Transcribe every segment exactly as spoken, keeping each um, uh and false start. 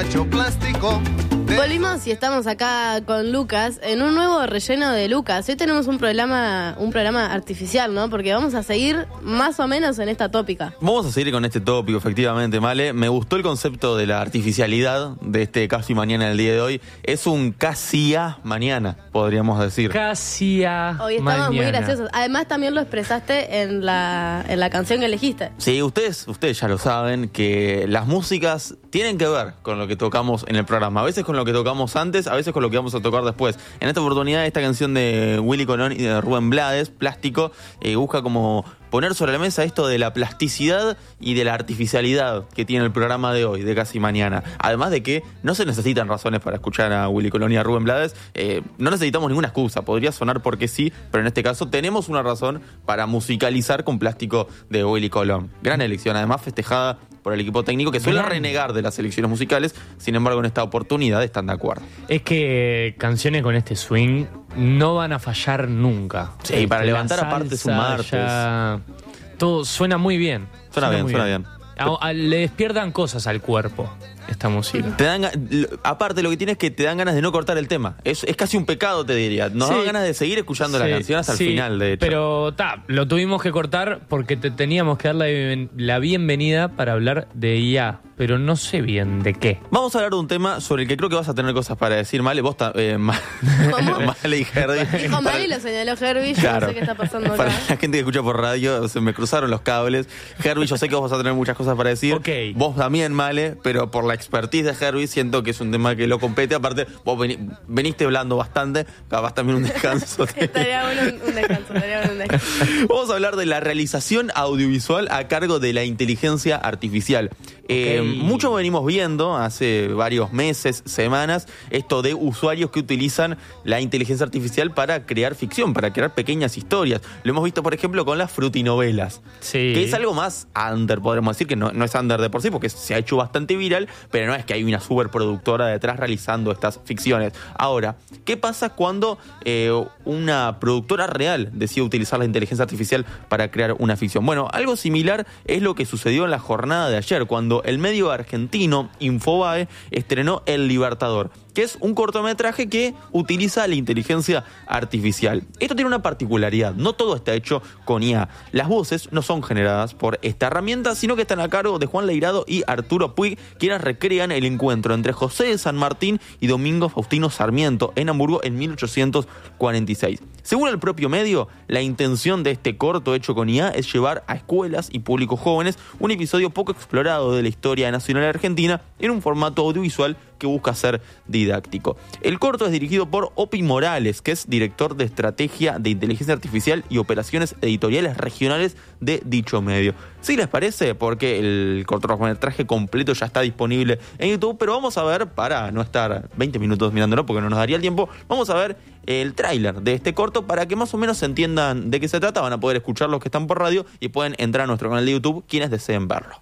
borracho plástico. Volvimos y estamos acá con Lucas en un nuevo relleno de Lucas. Hoy tenemos un programa, un programa artificial, ¿no? Porque vamos a seguir más o menos en esta tópica. Vamos a seguir con este tópico, efectivamente, Male. Me gustó el concepto de la artificialidad de este casi mañana el día de hoy. Es un casi a mañana, podríamos decir. Casi a Hoy estamos mañana. muy graciosos. Además también lo expresaste en la, en la canción que elegiste. Sí, ustedes, ustedes ya lo saben, que las músicas tienen que ver con lo que tocamos en el programa. A veces con lo que tocamos antes, a veces con lo que vamos a tocar después. En esta oportunidad, esta canción de Willy Colón y de Rubén Blades, Plástico, eh, busca como poner sobre la mesa esto de la plasticidad y de la artificialidad que tiene el programa de hoy, de Casi Mañana. Además de que no se necesitan razones para escuchar a Willy Colón y a Rubén Blades. Eh, no necesitamos ninguna excusa. Podría sonar porque sí, pero en este caso tenemos una razón para musicalizar con Plástico de Willy Colón. Gran elección, además festejada por el equipo técnico que suele renegar de las elecciones musicales. Sin embargo, en esta oportunidad están de acuerdo. Es que canciones con este swing no van a fallar nunca. Sí, Este, para levantar la aparte es un salsa, martes. ya- todo suena muy bien. Suena bien, muy suena bien. A- a- le despiertan cosas al cuerpo esta música. Te dan, ga- aparte, lo que tienes es que te dan ganas de no cortar el tema. Es, es casi un pecado, te diría. Nos Sí. dan ganas de seguir escuchando la Sí, canción hasta sí, el final, de hecho. Pero ta, lo tuvimos que cortar porque te teníamos que dar la, bien- la bienvenida para hablar de I A, pero no sé bien de qué. Vamos a hablar de un tema sobre el que creo que vas a tener cosas para decir, Male. Vos, ta- eh, Ma- ¿Cómo? Male y Herbie. Dijo Mali, lo señaló Herbie. Yo Claro. no sé qué está pasando acá. Para la gente que escucha por radio, se me cruzaron los cables. Herbie, yo sé que vos vas a tener muchas cosas para decir. Ok. Vos también, Male, pero por la expertise de Herbie siento que es un tema que lo compete. Aparte, vos veni- veniste hablando bastante, capaz también un descanso. Estaría bueno un, un descanso, estaría bueno un descanso. Vamos a hablar de la realización audiovisual a cargo de la inteligencia artificial. Eh, Ok. mucho venimos viendo hace varios meses, semanas, esto de usuarios que utilizan la inteligencia artificial para crear ficción, para crear pequeñas historias. Lo hemos visto, por ejemplo, con las frutinovelas. Sí. Que es algo más under, podríamos decir, que no, no es under de por sí, porque se ha hecho bastante viral, pero no es que hay una superproductora detrás realizando estas ficciones. Ahora, ¿qué pasa cuando eh, una productora real decide utilizar la inteligencia artificial para crear una ficción? Bueno, algo similar es lo que sucedió en la jornada de ayer, cuando el medio argentino Infobae estrenó El Libertador, que es un cortometraje que utiliza la inteligencia artificial. Esto tiene una particularidad, no todo está hecho con I A. Las voces no son generadas por esta herramienta, sino que están a cargo de Juan Leirado y Arturo Puig, quienes recrean el encuentro entre José de San Martín y Domingo Faustino Sarmiento en Hamburgo en mil ochocientos cuarenta y seis. Según el propio medio, la intención de este corto hecho con I A es llevar a escuelas y públicos jóvenes un episodio poco explorado de la historia nacional argentina en un formato audiovisual que busca ser didáctico. El corto es dirigido por Opi Morales, que es director de estrategia de inteligencia artificial y operaciones editoriales regionales de dicho medio. Si les parece, porque el cortometraje completo ya está disponible en YouTube, pero vamos a ver, para no estar veinte minutos mirándolo porque no nos daría el tiempo, vamos a ver el tráiler de este corto para que más o menos se entiendan de qué se trata. Van a poder escuchar los que están por radio y pueden entrar a nuestro canal de YouTube quienes deseen verlo.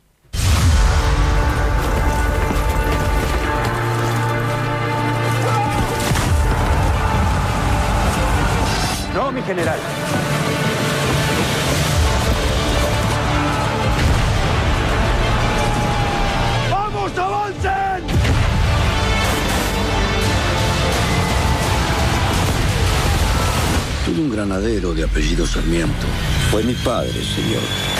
No, mi general. ¡Vamos, avancen! Tuve un granadero de apellido Sarmiento. Fue mi padre, señor.